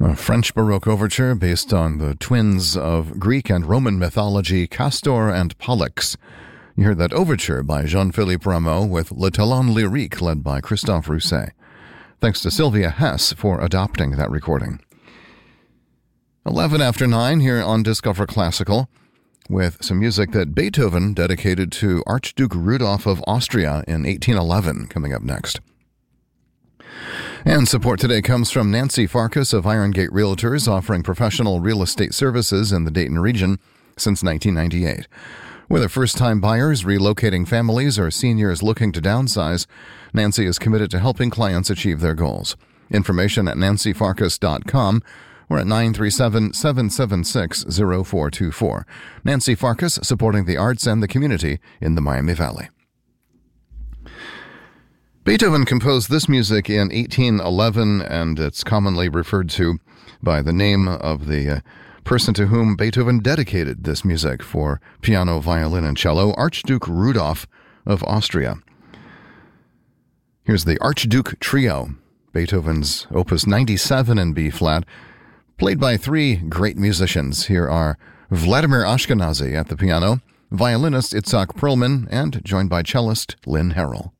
A French Baroque overture based on the twins of Greek and Roman mythology, Castor and Pollux. You heard that overture by Jean-Philippe Rameau with Le Talon Lyrique led by Christophe Rousset. Thanks to Sylvia Hess for adopting that recording. 11 after 9 here on Discover Classical with some music that Beethoven dedicated to Archduke Rudolph of Austria in 1811 coming up next. And support today comes from Nancy Farkas of Iron Gate Realtors, offering professional real estate services in the Dayton region since 1998. Whether first-time buyers, relocating families, or seniors looking to downsize, Nancy is committed to helping clients achieve their goals. Information at nancyfarkas.com or at 937-776-0424. Nancy Farkas, supporting the arts and the community in the Miami Valley. Beethoven composed this music in 1811, and it's commonly referred to by the name of the person to whom Beethoven dedicated this music for piano, violin, and cello, Archduke Rudolph of Austria. Here's the Archduke Trio, Beethoven's Opus 97 in B-flat, played by three great musicians. Here are Vladimir Ashkenazy at the piano, violinist Itzhak Perlman, and joined by cellist Lynn Harrell.